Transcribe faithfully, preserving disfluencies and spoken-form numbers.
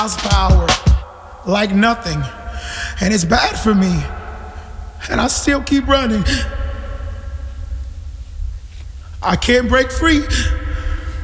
God's power like nothing, and it's bad for me, and I still keep running. I can't break free